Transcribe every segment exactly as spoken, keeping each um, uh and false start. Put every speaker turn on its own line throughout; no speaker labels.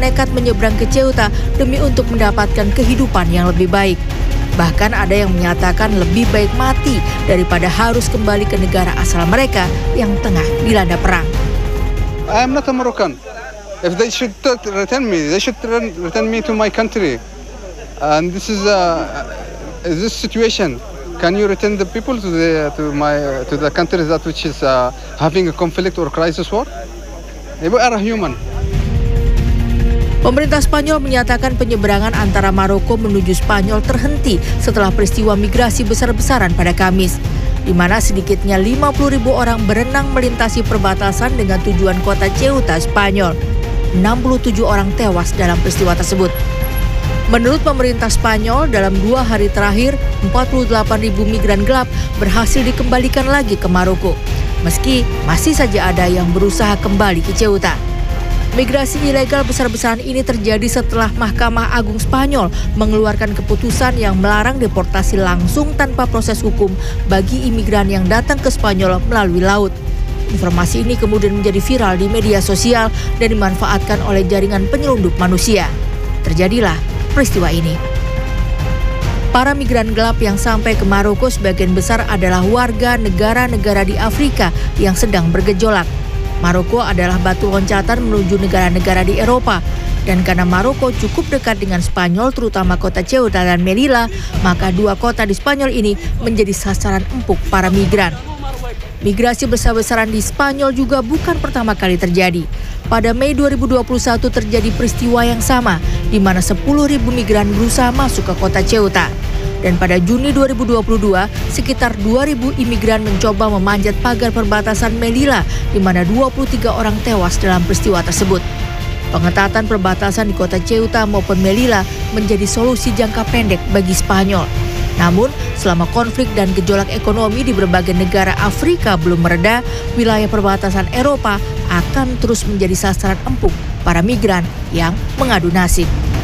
nekat menyeberang ke Ceuta demi untuk mendapatkan kehidupan yang lebih baik. Bahkan ada yang menyatakan lebih baik mati daripada harus kembali ke negara asal mereka yang tengah dilanda perang.
I am not a Moroccan. If they should return me, they should return me to my country. And this is a this situation. Can you return the people to the to my to the country that which is uh, having a conflict or crisis war? We are human.
Pemerintah Spanyol menyatakan penyeberangan antara Maroko menuju Spanyol terhenti setelah peristiwa migrasi besar-besaran pada Kamis, di mana sedikitnya lima puluh ribu orang berenang melintasi perbatasan dengan tujuan kota Ceuta, Spanyol. enam puluh tujuh orang tewas dalam peristiwa tersebut. Menurut pemerintah Spanyol, dalam dua hari terakhir, empat puluh delapan ribu migran gelap berhasil dikembalikan lagi ke Maroko, meski masih saja ada yang berusaha kembali ke Ceuta. Migrasi ilegal besar-besaran ini terjadi setelah Mahkamah Agung Spanyol mengeluarkan keputusan yang melarang deportasi langsung tanpa proses hukum bagi imigran yang datang ke Spanyol melalui laut. Informasi ini kemudian menjadi viral di media sosial dan dimanfaatkan oleh jaringan penyelundup manusia. Terjadilah peristiwa ini. Para migran gelap yang sampai ke Maroko sebagian besar adalah warga negara-negara di Afrika yang sedang bergejolak. Maroko adalah batu loncatan menuju negara-negara di Eropa, dan karena Maroko cukup dekat dengan Spanyol, terutama kota Ceuta dan Melilla, maka dua kota di Spanyol ini menjadi sasaran empuk para migran. Migrasi besar-besaran di Spanyol juga bukan pertama kali terjadi. Pada Mei dua ribu dua puluh satu terjadi peristiwa yang sama, di mana sepuluh ribu migran berusaha masuk ke kota Ceuta. Dan pada Juni dua ribu dua puluh dua, sekitar dua ribu imigran mencoba memanjat pagar perbatasan Melilla, di mana dua puluh tiga orang tewas dalam peristiwa tersebut. Pengetatan perbatasan di kota Ceuta maupun Melilla menjadi solusi jangka pendek bagi Spanyol. Namun, selama konflik dan gejolak ekonomi di berbagai negara Afrika belum mereda, wilayah perbatasan Eropa akan terus menjadi sasaran empuk para migran yang mengadu nasib.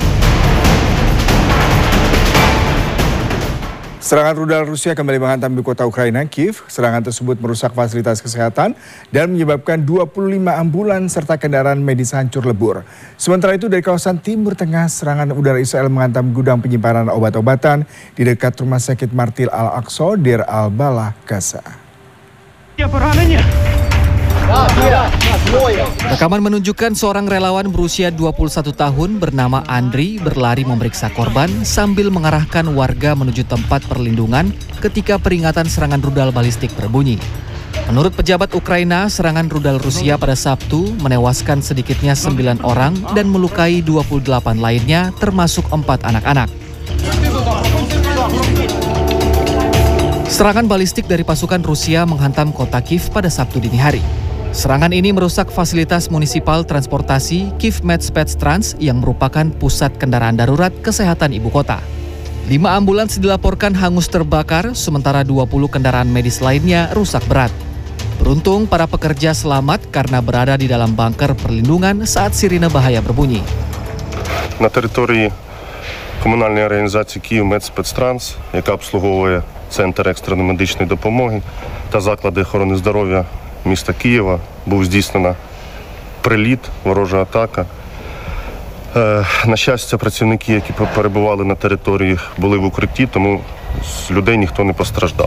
Serangan rudal Rusia kembali menghantam di kota Ukraina, Kiev. Serangan tersebut merusak fasilitas kesehatan dan menyebabkan dua puluh lima ambulan serta kendaraan medis hancur lebur. Sementara itu dari kawasan Timur Tengah, serangan udara Israel menghantam gudang penyimpanan obat-obatan di dekat Rumah Sakit Martir Al-Aqsa, Deir al-Balah, Gaza.
Rekaman menunjukkan seorang relawan berusia dua puluh satu tahun bernama Andriy berlari memeriksa korban sambil mengarahkan warga menuju tempat perlindungan ketika peringatan serangan rudal balistik berbunyi. Menurut pejabat Ukraina, serangan rudal Rusia pada Sabtu menewaskan sedikitnya sembilan orang dan melukai dua puluh delapan lainnya, termasuk empat anak-anak. Serangan balistik dari pasukan Rusia menghantam kota Kiev pada Sabtu dini hari. Serangan ini merusak fasilitas munisipal transportasi Kiev Medspetstrans yang merupakan pusat kendaraan darurat kesehatan ibu kota. Lima ambulans dilaporkan hangus terbakar, sementara dua puluh kendaraan medis lainnya rusak berat. Beruntung para pekerja selamat karena berada di dalam bunker perlindungan saat sirine bahaya berbunyi.
На території комунальної організації Київ Медспецтранс, яка обслуговує Центр екстреної медичної допомоги та заклади охорони здоров'я міста Києва, був здійснена приліт, ворожа атака. Е, на щастя, працівники, які перебували на території, були в укритті, тому з людей ніхто не постраждав.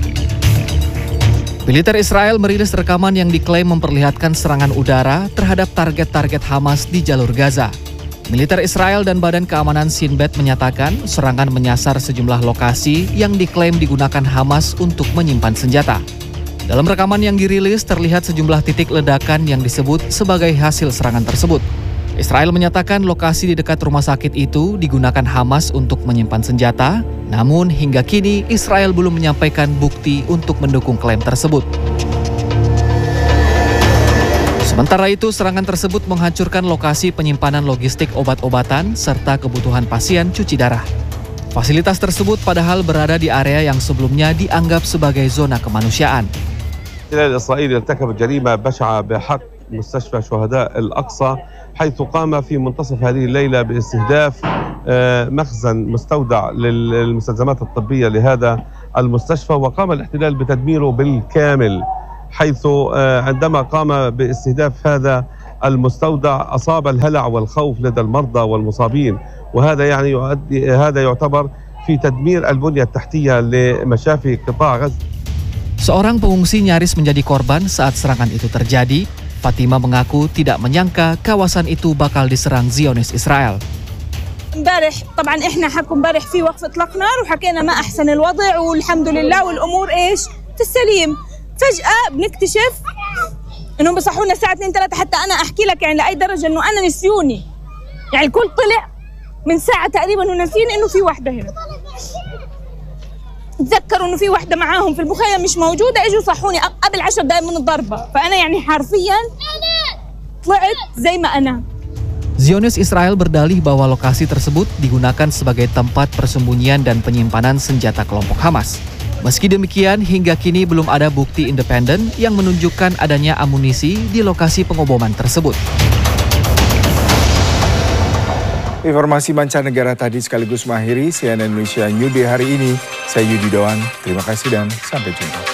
Militer Israel merilis rekaman yang diklaim memperlihatkan serangan udara terhadap target-target Hamas di jalur Gaza. Militer Israel dan Badan Keamanan Shin Bet menyatakan serangan menyasar sejumlah lokasi yang diklaim digunakan Hamas untuk menyimpan senjata. Dalam rekaman yang dirilis terlihat sejumlah titik ledakan yang disebut sebagai hasil serangan tersebut. Israel menyatakan lokasi di dekat rumah sakit itu digunakan Hamas untuk menyimpan senjata, namun hingga kini Israel belum menyampaikan bukti untuk mendukung klaim tersebut. Sementara itu, serangan tersebut menghancurkan lokasi penyimpanan logistik obat-obatan serta kebutuhan pasien cuci darah. Fasilitas tersebut padahal berada di area yang sebelumnya dianggap sebagai zona kemanusiaan.
الاحتلال الإسرائيلي ارتكب جريمة بشعة بحق مستشفى شهداء الأقصى حيث قام في منتصف هذه الليلة باستهداف مخزن مستودع للمستلزمات الطبية لهذا المستشفى، وقام الاحتلال بتدميره بالكامل حيث عندما قام باستهداف هذا المستودع أصاب الهلع والخوف لدى المرضى والمصابين، وهذا يعني يؤدي هذا يعتبر في تدمير البنية التحتية لمشافي قطاع غزة.
Seorang pengungsi nyaris menjadi korban saat serangan itu terjadi. Fatima mengaku tidak menyangka kawasan itu bakal diserang Zionis Israel.
امبارح طبعا احنا حكوا امبارح في وقف اطلاق نار وحكينا ما احسن الوضع والحمد لله والامور ايش في السليم. فجأة بنكتشف انهم بصحونا الساعة اثنين ثلاثة، حتى انا احكي لك يعني لاي درجة انه انا نسيوني، يعني الكل طلع من ساعة تقريبا وناسين انه في وحدة هنا. تذكروا انه في وحدة معاهم في المخيم مش موجودة، اجوا صحوني قبل عشر دقائق من الضربة، فانا يعني حرفيا طلعت زي ما انا.
Zionis Israel berdalih bahwa lokasi tersebut digunakan sebagai tempat persembunyian dan penyimpanan senjata kelompok Hamas. Meski demikian, hingga kini belum ada bukti independen yang menunjukkan adanya amunisi di lokasi pengoboman tersebut.
Informasi mancanegara tadi sekaligus mengakhiri C N N Indonesia New Day hari ini. Saya Yudi Doan, terima kasih dan sampai jumpa.